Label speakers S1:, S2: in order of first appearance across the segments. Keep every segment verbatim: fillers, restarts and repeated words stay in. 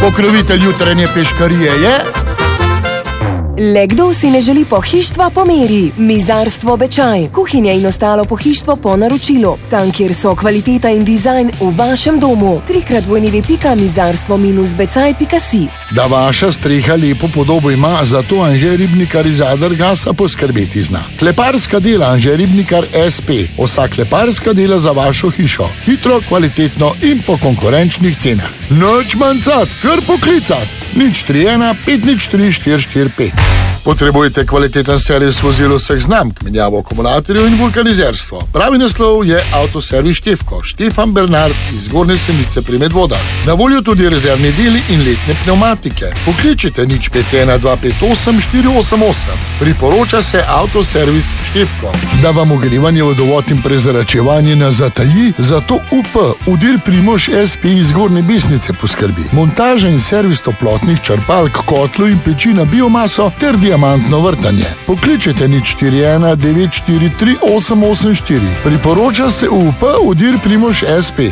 S1: Pokrovitelj jutranje peškarije je...
S2: Le kdo si ne želi pohištva po meri? Mizarstvo Bečaj. Kuhinja in ostalo pohištvo po naročilu. Tam, kjer so kvaliteta in dizajn v vašem domu. Trikrat dvojni pika mizarstvo minus becaj pika si.
S1: Da vaša streha lepo podobo ima, zato Anže Ribnikar iz Adergasa poskrbeti zna. Kleparska dela Anže Ribnikar es pe. Vsa kleparska dela za vašo hišo. Hitro, kvalitetno in po konkurenčnih cenah. Noč manjcat, kar poklicat. nič tri ena pet nič tri štiri štiri pet. Potrebujete kvaliteten servis vozil vseh znamk, menjavo akumulatorjev in vulkanizerstvo. Pravi naslov je Avtoservis Štefko, Štefan Bernard iz Zgornje Senice pri Medvodah. Na voljo tudi rezervni deli in letne pneumatike. Pokličite nič pet ena dva pet osem štiri osem osem. Priporoča se Avtoservis Štefko. Da vam ogrevanje, vodovod in prezračevanje ne zataji, zato U P, Udir Primož es pe iz Zgornje Besnice poskrbi. Montaža in servis toplotnih črpalk, kotlu in peči na biomaso ter diamantno vrtanje. Pokličite nič štiri ena devet štiri tri osem osem štiri. Priporoča se U P, Udir Primož es pe.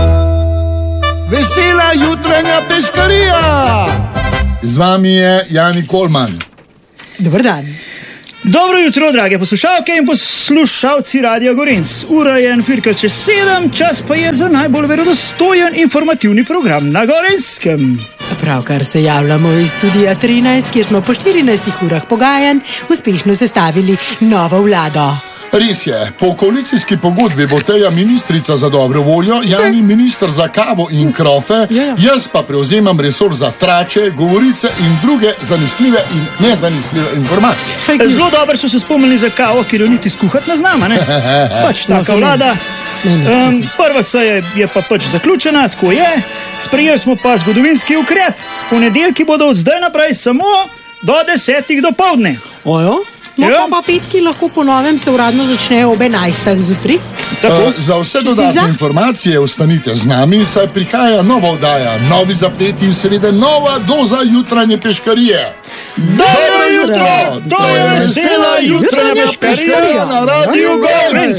S1: Vesela jutranja peškarija! Z vami je Jani Kolman.
S3: Dobar dan.
S4: Dobro jutro, drage poslušalke in poslušalci Radia Gorenc. Ura je en firka čez sedem, čas pa je za najbolj verodostojen informativni program na Gorenskem.
S3: Pravkar se javljamo iz studija trinajst, kjer smo po štirinajstih urah pogajanj uspešno sestavili novo vlado.
S1: Res je, po koalicijski pogodbi bo Teja ministrica za dobro voljo, Jani minister za kavo in krofe, jaz pa prevzemam resor za trače, govorice in druge zanesljive in nezanesljive informacije.
S4: Zelo dobro so se spomnili za kavo, ker jo niti skuhati ne znamo, ne? Pač taka vlada. Um, prva seja je pa pač zaključena, tako je. Sprejeli smo pa zgodovinski ukrep. Ponedeljki bodo od zdaj naprej samo do desetih dopoldne.
S3: Ojo? No, ja. Pa petki lahko po novem se uradno začnejo ob enajstih zjutraj.
S1: Uh, za vse dodatne za? informacije ostanite z nami, saj prihaja nova oddaja, novi zapleti in seveda nova doza jutranje peškarije.
S4: Dobro jutro! To je vesela jutranja peškarija na Radiu Gorenc.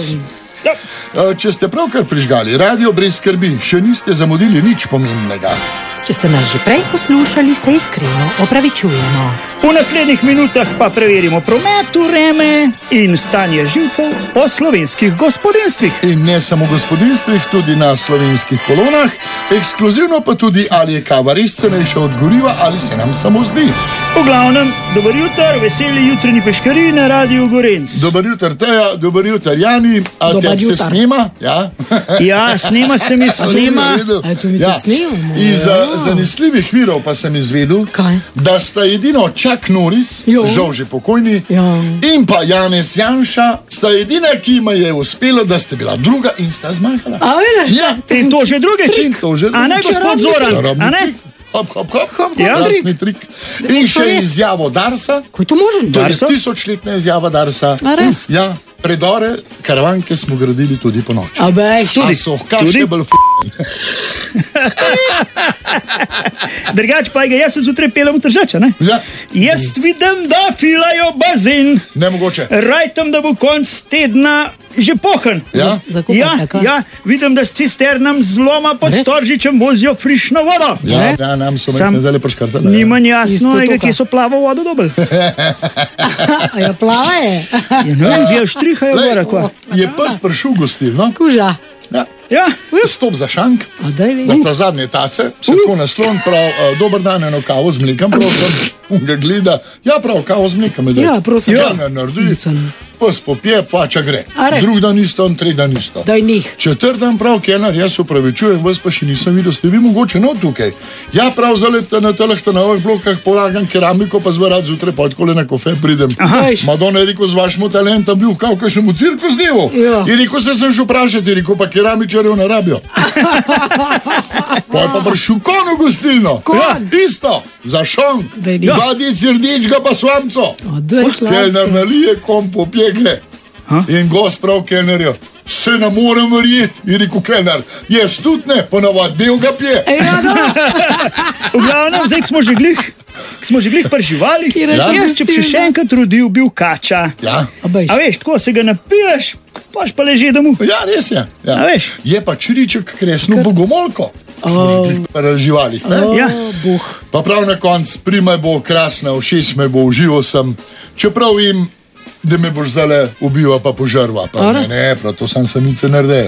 S1: Uh, če ste pravkar prižgali radio brez skrbi, še niste zamudili nič pomembnega.
S3: Če ste nas že prej poslušali, se iskreno opravičujemo.
S4: V naslednjih minutah pa preverimo promet, vreme in stanje živcev po slovenskih gospodinstvih.
S1: In ne samo gospodinstvih, tudi na slovenskih kolonah. Ekskluzivno pa tudi, ali je kava res cenejša od goriva ali se nam samo zdi.
S4: V glavnem, dober jutr, veseli jutrni peškariji na Radiu Gorenc.
S1: Dober jutr, Teja, dober jutr, Jani. A te se snima? Ja,
S4: ja snima se mi snima.
S3: A to mi ja. tudi snimamo?
S1: Iz ja. zanesljivih virov pa sem izvedel,
S3: Kaj?
S1: da sta edino Chuck Norris, jo. žal že pokojni, jo. in pa Janez Janša, sta edina, ki ima je uspelo, da ste bila druga in sta zmagala.
S3: A vidiš?
S1: Ja.
S4: In to že druge čin. A ne, gospod Zoran? A ne?
S1: Hop, hop, hop, hop, ja, krasni trik. In še izjavo Darsa.
S3: Ko je to možen?
S1: To je tisočletna izjava Darsa.
S3: A res?
S1: Ja, predore, karavanke smo gradili tudi po noči.
S3: A beš.
S1: A so hkaše bolj f***.
S4: Drugač pa ga, jaz se zjutraj pelem v Tržača, ne?
S1: Ja.
S4: Jaz vidim, da filajo bazen.
S1: Nemogoče.
S4: Rajtam, da bo konc tedna že pohan.
S1: Ja?
S4: Ja, ja, vidim, da s cisternam zloma pod Storžičem vozijo frišno vodo.
S1: Ja, ja, nam so me zdaj preškrtali.
S4: Ni manj jasno, kje so plavo vodo dobili.
S3: A ja, plava je?
S4: Ja, ne vem, zjejo štrihajo gora, kva.
S1: Je pes prišel gostil, no?
S3: Kuža.
S1: Ja.
S4: Ja.
S1: Stop za šank,
S3: A daj vi.
S1: da ta zadnje tace, se tako naslon, prav, uh, dober dan, eno kavo z mlekom, prosim, on ga gleda, ja, prav, kavo z mlekom, da
S3: Ja, prosim.
S1: ja, ne naredi, pes popije, pača gre.
S3: Are.
S1: Drug dan isto, on tretji dan isto.
S3: Daj njih.
S1: Četrt dan prav, kelner, jaz se upravičujem, vas pa še nisem videl, ste vi mogoče no tukaj. Ja, prav, zaleta na teleh ta novih blokah polagam keramiko, pa zvaj rad zjutraj podkole na kofe pridem. Madonna je rekel, z vašim talentom bil kao kakšnemu cirkus dnevu.
S3: Ja.
S1: Je rekel, se sem še vprašati, je rekel, pa keramičarjev ne rabijo. Pa je pa prišel kon v gostilno. Ja, isto, za šonk.
S3: Daj ni.
S1: Dva deci rdečega pa slamco.
S3: A daj slamco.
S1: Kelner nalije, kom popije gre. In gost prav kelnerjo, se ne morem verjeti, je rekel kelner, jaz tudi ne, ponavad bil ga pije.
S3: Ja, no.
S4: V glavnem, zdaj smo že glih, smo že glih pri živalih.
S3: Ja.
S4: Jaz, če bi še še enkrat rodil, bil kača.
S1: Ja.
S3: A bej.
S4: A veš, tako se ga napiješ, paš pa leži domov.
S1: Ja, res je. Ja.
S4: A veš?
S1: Je pa čiriček kresno bogomolko.
S3: Oh.
S1: Živali.
S3: Oh,
S4: Ja.
S3: buh.
S1: Pa prav na koncu, prima bo krasna, všeč me bo, užival sem. Čeprav vem, da me boš zdaj ubiva pa požrva. Pa ne, ne, prav to sem samice naredil.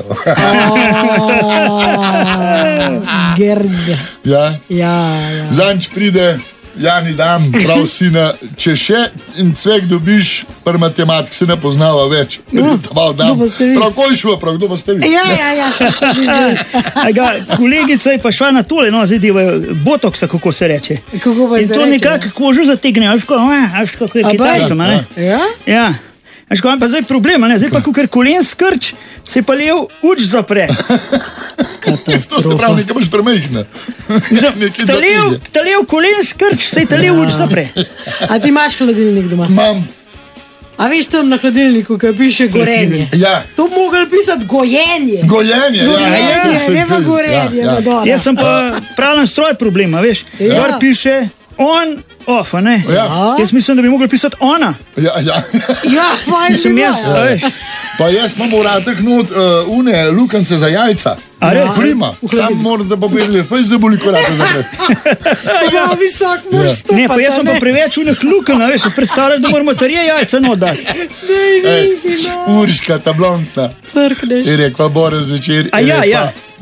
S3: Grde.
S1: Ja?
S3: Ja, ja.
S1: Zanč pride, Jani dan, prav sina, če še in cvek dobiš, pri matematiki se ne poznava več.
S3: kdo boste vi?
S1: Prav ko je šlo, prav kdo boste vi?
S3: Ja, ja, ja.
S4: A ga, kolegica je pa šla na tole, no, zdaj devajo botoksa, kako se reče.
S3: Kako pa
S4: In
S3: se
S4: to
S3: reče?
S4: nekako kožo zategne, veš, kako veš, kako je
S3: A
S4: Kitajcem, a ne?
S3: Ja?
S4: Ja. Veš, ko imam pa zdaj problem, a ne? Zdaj pa, ko ker kolen skrč, se pa lev uč zapre.
S1: To se pravi, nekaj boš premehne. Nekaj
S4: Ta lev,
S1: zapije.
S4: ta lev kolen skrč, se ta lev uč zapre.
S3: A ti imaš hladilnik doma?
S1: Mam,
S3: A veš tam na hladilniku, kaj piše gorenje?
S1: ja,
S3: To bi mogli pisati gojenje.
S1: gojenje.
S3: Gojenje,
S1: ja, ja,
S3: ne pa gorenje.
S1: ja, ja.
S3: Madonna.
S4: Jaz sem pa pravilen stroj problema, veš.
S3: Ja.
S4: Gor piše on, off, a ne?
S1: Ja.
S4: Jaz mislim, da bi mogli pisati ona.
S1: Ja, ja.
S3: Ja, fajn
S4: Sem
S3: bi
S4: jaz,
S3: bilo,
S4: a
S3: ja.
S4: veš.
S1: Pa jaz imam v ratah not uh, une lukance za jajca.
S4: A res?
S1: Prima, sam moram, da pa povedali, fej zaboli korake zapret.
S3: Ja, visok moraš stopati.
S4: Ne, pa jaz
S3: a
S4: sem pa preveč unih luken, a veš, jaz predstavljam, da moramo trije jajca not dati.
S3: Ne,
S1: Ej,
S3: ne, ne.
S1: Urška, ta blondna.
S3: Crkneš.
S1: Je rekla, Bore zvečer.
S4: A
S1: je
S4: ja,
S1: rekla,
S4: ja.